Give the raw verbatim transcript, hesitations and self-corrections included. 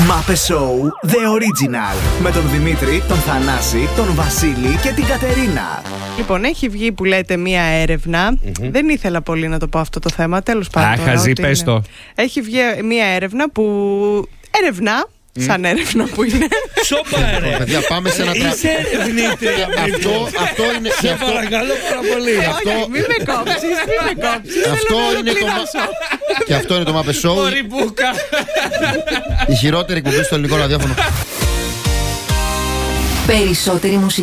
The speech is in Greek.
Μάπε Show The Original. Με τον Δημήτρη, τον Θανάση, τον Βασίλη και την Κατερίνα. Λοιπόν, έχει βγει που λέτε μία έρευνα. Mm-hmm. Δεν ήθελα πολύ να το πω αυτό το θέμα. Τέλος πάντων. Άχαζη, πες το. Έχει βγει μία έρευνα που ερευνά. Mm. Σαν έρευνα που είναι. Σοπα ρε. Παιδιά, πάμε σε ένα τραπέζι. Είσαι ερευνήτρια. Αυτό, αυτό είναι. Σε παρακαλώ πάρα πολύ. Αυτό... Όχι, μην με κόψεις, μην με κόψεις. Αυτό είναι το. Και αυτό είναι το Μάπε Show. Η χειρότερη εκπομπή στο ελληνικό ραδιόφωνο. Περισσότερη μουσική.